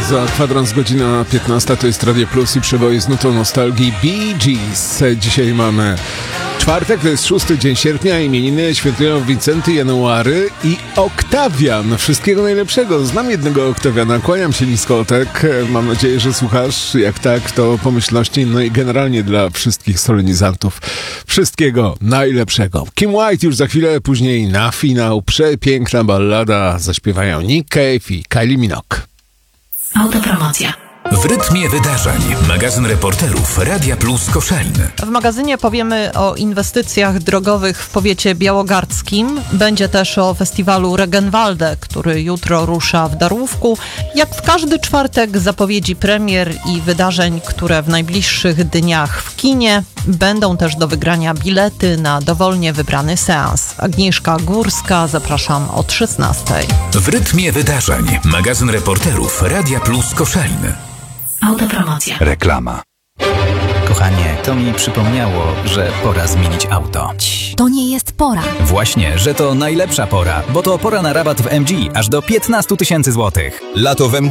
Za kwadrans godzina 15 to jest Radio Plus i przeboje z nutą nostalgii Bee Gees. Dzisiaj mamy czwartek, to jest 6 dzień sierpnia, imieniny świętują Wincenty, January i Oktawian. Wszystkiego najlepszego. Znam jednego Oktawiana, kłaniam się nisko, tak? Mam nadzieję, że słuchasz. Jak tak, to pomyślności, no i generalnie dla wszystkich solenizantów. Wszystkiego najlepszego. Kim White już za chwilę, później na finał przepiękna ballada zaśpiewają Nick Cave i Kylie Minogue. Autopromocja. W rytmie wydarzeń. Magazyn reporterów Radia Plus Koszalin. W magazynie powiemy o inwestycjach drogowych w powiecie białogardzkim. Będzie też o festiwalu Regenwalde, który jutro rusza w Darłówku. Jak w każdy czwartek zapowiedzi premier i wydarzeń, które w najbliższych dniach w kinie. Będą też do wygrania bilety na dowolnie wybrany seans. Agnieszka Górska, zapraszam od 16. W rytmie wydarzeń. Magazyn reporterów Radia Plus Koszalin. Autopromocja. Reklama. Kochanie, to mi przypomniało, że pora zmienić auto. To nie jest pora. Właśnie, że to najlepsza pora, bo to pora na rabat w MG aż do 15 000 złotych. Lato w MG